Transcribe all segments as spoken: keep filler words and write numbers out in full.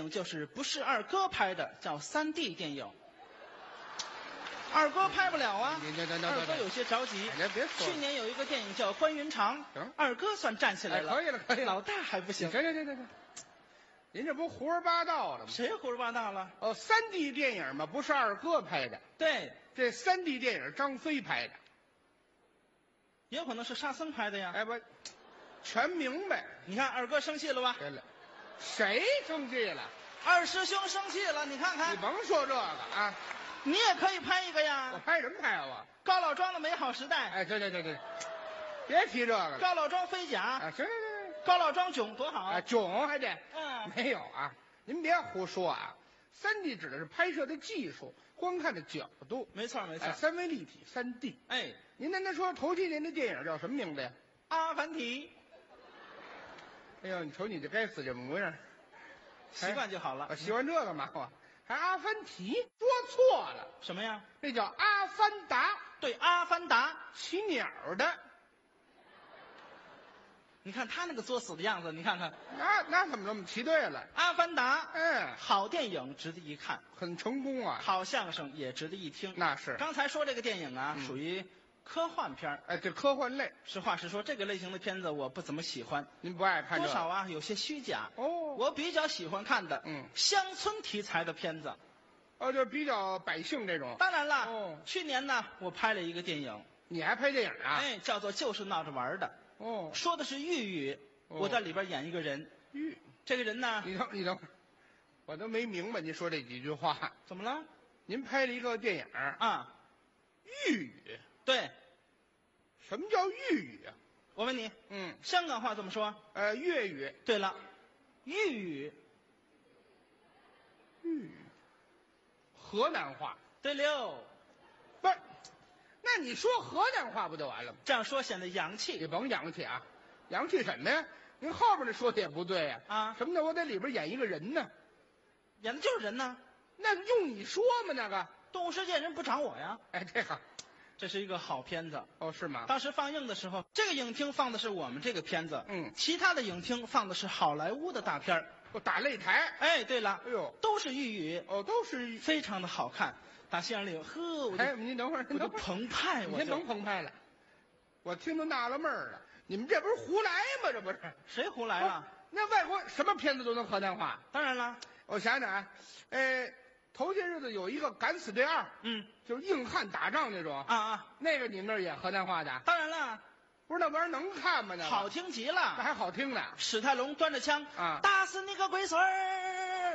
影就是不是二哥拍的，叫三 D 电影。二哥拍不了啊， 你这这这二哥有些着急。 哎别说了去年有一个电影叫《关云长》， 行二哥算站起来了。 哎可以了可以了老大还不行。 行行行行行，您这不胡说八道了吗？ 谁胡说八道了？ 哦，三 D 电影嘛，不是二哥拍的， 对， 这三 D 电影张飞拍的。 也有可能是沙僧拍的呀。 哎不，全明白。 你看二哥生气了吧？ 对了，谁生气了？ 二师兄生气了，你看你看， 甭说这个啊， 你也可以拍一个我呀。 拍什么拍啊我？ 高老庄的美好时代， 哎，对对对对，别提这个了。 高老庄飞甲， 啊，行行行， 高老庄囧多好。 啊，囧还得。 嗯， 没有啊，您别胡说啊。三 D 指的是拍摄的技术，观看的角度。 没错没错哎，。三维立体，三 D。 哎， 您刚才说头七年的电影叫什么名字呀？ 阿凡提， 哎呦，你瞅你这该死这模样， 习惯就好了我。喜欢这个嘛我。还阿凡提，说错了， 什么呀？ 那叫阿凡达， 对，阿凡达。 骑鸟的。 你看他那个作死的样子，你看看， 那那怎么这么骑对了？ 阿凡达， 嗯， 好电影值得一看， 很成功啊。 好相声也值得一听。 那是， 刚才说这个电影啊， 嗯属于科幻片儿。 哎，这科幻类， 实话实说，这个类型的片子我不怎么喜欢， 您不爱看这个？ 多少啊有些虚假。 哦， 我比较喜欢看的， 嗯乡村题材的片子。 哦，就比较百姓这种。 当然了， 哦去年呢，我拍了一个电影， 你还拍电影啊？ 哎，叫做《就是闹着玩儿的》， 哦， 说的是豫语， 哦我在里边演一个人， 豫， 这个人呢， 你等你等会儿，我都没明白您说这几句话。 怎么了？ 您拍了一个电影， 啊， 豫语， 对， 什么叫豫语啊？ 我问你， 嗯， 香港话怎么说？ 呃，粤语， 对了，豫语， 豫语，河南话。 对溜， 不是，那你说河南话不就完了吗？ 这样说显得洋气你甭洋气啊，洋气什么呀？您后边那说的也不对呀、 啊。 什么呢？我在里边演一个人呢， 演的就是人呢。 那用你说吗？那个， 动物世界人不找我呀， 哎，这个， 这是一个好片子。 哦，是吗？ 当时放映的时候，这个影厅放的是我们这个片子， 嗯其他的影厅放的是好莱坞的大片儿。 我打擂台， 哎，对了， 哎呦， 都是豫语， 哦，都是。 非常的好看。打心眼里，呵，我就、 哎，您等会儿， 我就您等会儿， 澎湃，我就你先甭澎湃了，我听都纳了闷儿了，你们这不是胡来吗？这不是？ 谁胡来了？ 那外国什么片子都能河南话？ 当然了， 我想想啊，呃，头些日子有一个《敢死队二》， 嗯就是硬汉打仗那种， 啊啊， 那个你们那儿演河南话的？ 当然了， 不是那玩意儿能看吗？那个好，听极那了。 还好听呢。 史泰龙端着枪啊打死你个龟孙儿！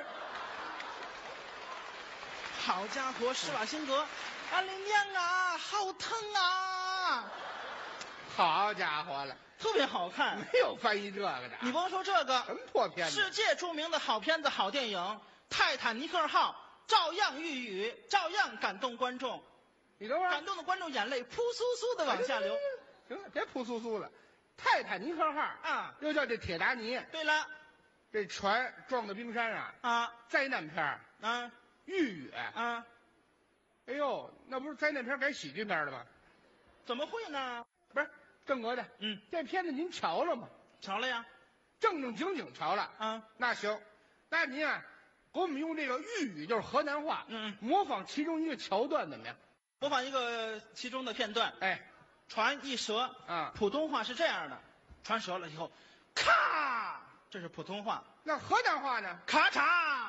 好家伙，施瓦辛格，俺的娘啊，好疼啊， 好家伙了， 特别好看。 没有翻译这个的。 你甭说这什个， 么破片子？ 世界著名的好片子、好电影《泰坦尼克号》照样豫语，照样感动观众， 你等会儿， 感动的观众眼泪扑簌簌的往下流。 行了，别扑簌簌了。泰坦尼克号啊， 又叫这铁达尼， 对了， 这船撞到冰山啊， 啊灾难片儿啊豫语。 啊， 哎呦，那不是灾难片改喜剧片了吗？ 怎么会呢？ 不是，郑国的， 嗯， 这片子您瞧了吗？ 瞧了呀， 正正经经瞧了。 啊， 那行，那您啊，给我们用这个豫语，就是河南话， 嗯模仿其中一个桥段怎么样？ 播放一个其中的片段。 哎， 船一折， 啊普通话是这样的，船折了以后，咔，这是普通话， 那河南话呢？ 咔嚓，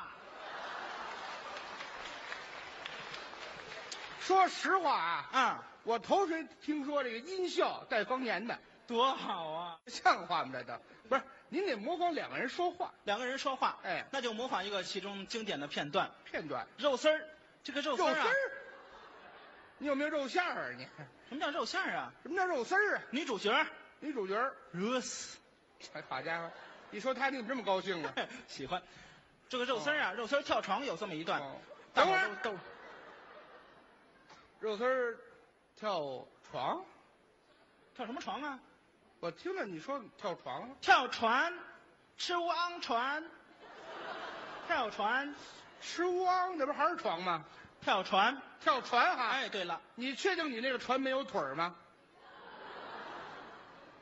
说实话啊， 啊， 我头回听说这个音效带方言的， 多好啊！ 像话吗？这都不是，您得模仿两个人说话两个人说话， 哎那就模仿一个其中经典的片段， 片段。 肉丝儿，这个肉丝儿啊， 肉丝儿，你有没有肉馅儿啊？你什么叫肉馅儿啊？ 什么叫肉丝儿啊？ 女主角女主角儿， 热死， 哎，好家伙，一说他你怎么这么高兴啊？ 喜欢。这个肉丝儿啊，肉丝儿跳床有这么一段， 哦大等会儿伙都都肉丝儿跳床， 跳什么床啊？ 我听了你说跳床， 跳船，吃王船，跳船， 吃汪，那不还是床吗？ 跳船。 跳船哈。 哎，对了， 你确定你那个船没有腿儿吗？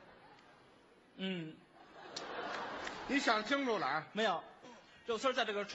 嗯， 你想清楚了啊。 没有，肉丝儿在这个